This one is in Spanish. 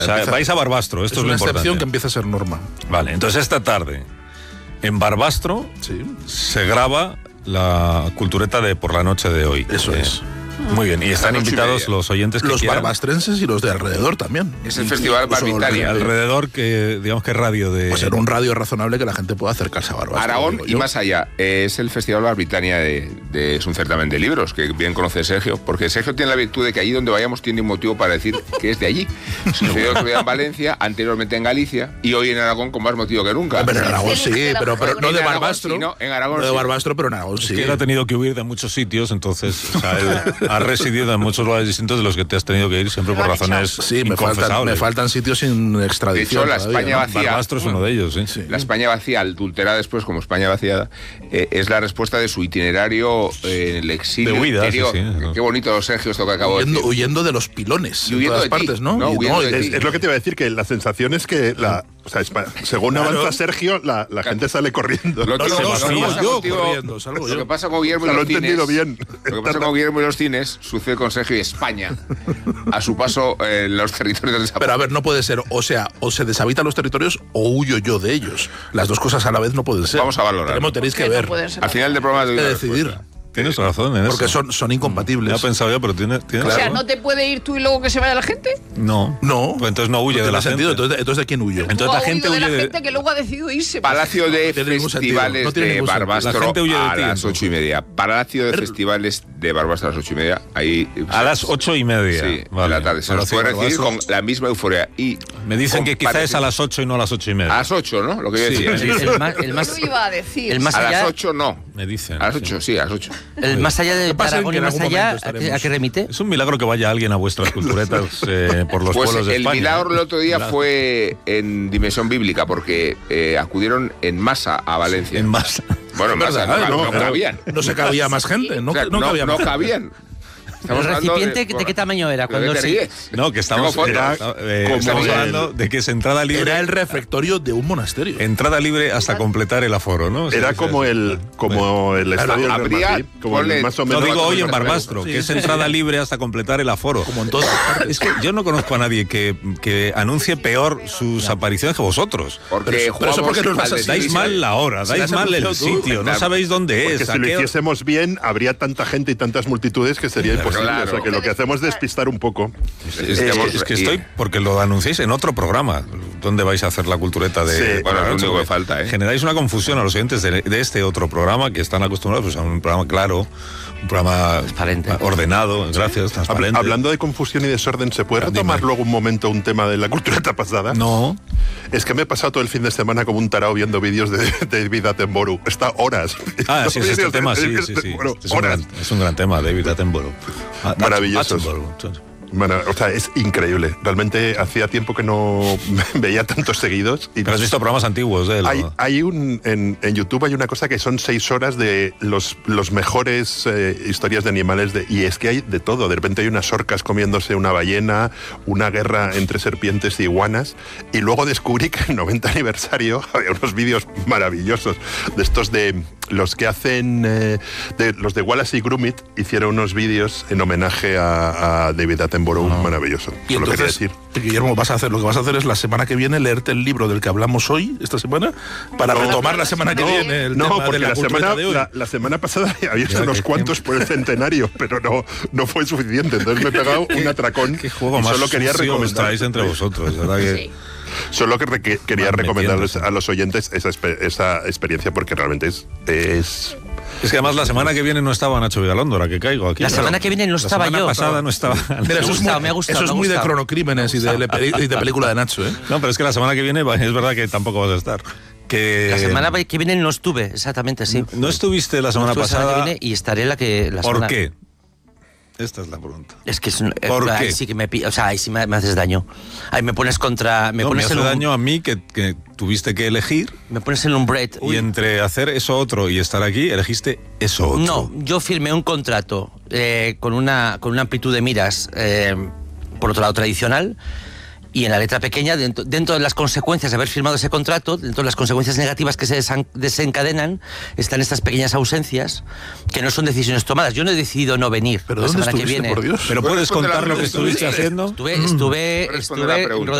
O sea, vais a Barbastro, esto es lo importante. Es una excepción que empieza a ser norma. Vale, entonces esta tarde, en Barbastro, se graba la cultureta de por la noche de hoy. Eso es. Muy bien, y están invitados los oyentes que los quieran. barbastrenses y los de alrededor también. Es el Festival Barbitania. Alrededor, que digamos que radio de... Pues en un radio razonable que la gente pueda acercarse a Barbastro. Aragón y más allá. Es el Festival Barbitania es un certamen de libros, que bien conoce Sergio, porque Sergio tiene la virtud de que allí donde vayamos tiene un motivo para decir que es de allí. Sucedió otro día en Valencia, anteriormente en Galicia, y hoy en Aragón con más motivo que nunca. Pero en Aragón sí, pero no de Barbastro. No, en Aragón no de Barbastro, pero en Aragón sí. Es que él ha tenido que huir de muchos sitios, entonces, o sea, él ha residido en muchos lugares distintos de los que te has tenido que ir siempre por razones inconfesables. Me faltan sitios sin extradición. De hecho, la España vacía... Barbastro es uno de ellos, sí. La España vacía, adulterada después como España vaciada, es la respuesta de su itinerario en el exilio. De huida, Qué bonito, Sergio, esto que acabo de decir. Huyendo de los pilones y huyendo en todas de partes, ¿no? Es lo que te iba a decir, que la sensación es que según avanza Sergio, la gente sale corriendo. Lo que pasa con Guillermo y los cines... Lo que pasa con Guillermo y los cines sucede con Sergio y España a su paso en los territorios. Pero a ver, no puede ser, o sea, o se deshabitan los territorios o huyo yo de ellos. Las dos cosas a la vez no pueden ser. Vamos a valorar. Tenéis que ver. Al final del programa de decidir. Tienes razón en eso. Porque son incompatibles. Ya he pensado yo, pero tienes O sea, ¿no te puede ir tú y luego que se vaya la gente? No. Pues entonces no huye de la gente. Entonces ¿de quién huyo? Entonces la gente huye de la gente que luego ha decidido irse. Palacio de Festivales de Barbastro a las 8:30. Palacio de Festivales de Barbastro a las 8:30. Ahí, a las 8:30. Sí, de la tarde. Se nos puede recibir con la misma euforia. Y me dicen que quizá es a las 8 y no a las 8:30. A las 8, ¿no? Lo que yo decía. El más iba a decir. A las 8 no. Me dicen. A las 8, sí, a las 8. El más allá de Aragón y más allá, ¿a qué remite? Es un milagro que vaya alguien a vuestras culturetas por los pueblos de España. El milagro el otro día fue en dimensión bíblica, porque acudieron en masa a Valencia. En masa. Bueno, en masa, no cabían. No se cabía más gente, no cabían. ¿El recipiente de qué tamaño era? Cuando No, que estamos hablando de que es entrada libre. Era el refectorio de un monasterio. Entrada libre hasta completar el aforo, ¿no? Era como el estadio del Real Madrid, como más o menos. No digo hoy en Barbastro, que es entrada libre hasta completar el aforo. Como en todas partes. Es que yo no conozco a nadie que anuncie peor sus apariciones que vosotros. Pero eso porque nos dais mal la hora, dais mal el sitio, no sabéis dónde es. Porque si lo hiciésemos bien, habría tanta gente y tantas multitudes que sería imposible. O sea, que lo que hacemos es despistar un poco. Es que estoy, porque lo anunciáis en otro programa. ¿Dónde vais a hacer la cultureta de...? Sí, bueno, es lo único que falta, Generáis una confusión a los oyentes de este otro programa, que están acostumbrados pues, a un programa claro, un programa transparente, ordenado, gracias, transparente. Hablando de confusión y desorden, ¿se puede retomar luego un momento un tema de la cultureta pasada? No. Es que me he pasado todo el fin de semana como un tarao viendo vídeos de David Attenborough. Está horas. Ah, sí, es este tema, sí. Es un gran tema, David Attenborough. Maravilloso. Bueno, o sea, es increíble. Realmente hacía tiempo que no veía tantos seguidos. Pero has visto programas antiguos de él. En YouTube hay una cosa que son 6 horas de los mejores historias de animales y es que hay de todo. De repente hay unas orcas comiéndose una ballena, una guerra entre serpientes y iguanas, y luego descubrí que en el 90 aniversario había unos vídeos maravillosos de estos de los que hacen los de Wallace y Gromit. Hicieron unos vídeos en homenaje a David Attenborough. Maravilloso. Y entonces, Guillermo, lo que vas a hacer es la semana que viene leerte el libro del que hablamos hoy, esta semana, para retomar la semana que viene el tema porque de la cultureta de hoy. La semana pasada había hecho unos cuantos por el centenario, pero no fue suficiente. Entonces me he pegado un atracón. ¿Qué juego y más solo quería recomendar entre vosotros? ¿Verdad que... Solo que quería recomendarles a los oyentes esa experiencia, porque realmente es que además la semana que viene no estaba Nacho Vigalondo, que caigo aquí. La semana que viene no estaba yo. La semana pasada no estaba. Me ha gustado. Eso es muy de cronocrímenes y de película de Nacho, ¿eh? No, pero es que la semana que viene es verdad que tampoco vas a estar. La semana que viene no estuve, exactamente, sí. No estuviste la semana pasada. La semana que viene y estaré la semana. ¿Por qué? Esta es la pregunta. Es que ¿Por qué? Ahí sí que ahí sí me haces daño. Ahí me pones contra... Me hace daño a mí que tuviste que elegir. Me pones en un break. Y entre hacer eso otro y estar aquí, elegiste eso otro. No, yo firmé un contrato con una amplitud de miras, por otro lado, tradicional. Y en la letra pequeña, dentro de las consecuencias de haber firmado ese contrato, dentro de las consecuencias negativas que se desencadenan, están estas pequeñas ausencias que no son decisiones tomadas. Yo no he decidido no venir. ¿Pero la semana que viene. Por Dios? ¿Pero puedes contar lo que estuviste haciendo? Estuve rodando